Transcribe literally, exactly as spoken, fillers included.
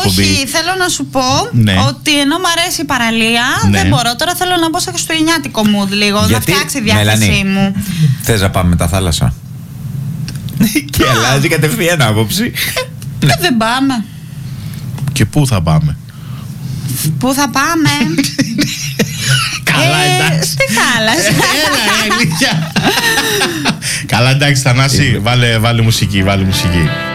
Όχι, θέλω να σου πω ναι. ότι ενώ μου αρέσει η παραλία, ναι. δεν μπορώ. Τώρα θέλω να μπω σε χριστουγεννιάτικο mood λίγο. Γιατί, να φτιάξει η διάθεσή μου. Θες να πάμε με τα θάλασσα? Και αλλάζει κατευθείαν άποψη. Ε, ναι. Δεν πάμε. Και πού θα πάμε? Πού θα πάμε? Καλά, εντάξει. Στη θάλασσα. Έλα, αλήθεια. Καλά, εντάξει, Θανάση, βάλε, βάλε μουσική, βάλε μουσική.